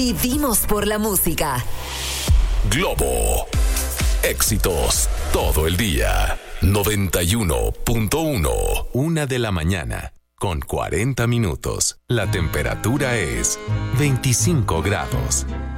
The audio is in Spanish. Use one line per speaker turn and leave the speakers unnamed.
Vivimos por la música.
Globo. Éxitos todo el día. 91.1. 1:00 con 40 minutos. La temperatura es 25 grados.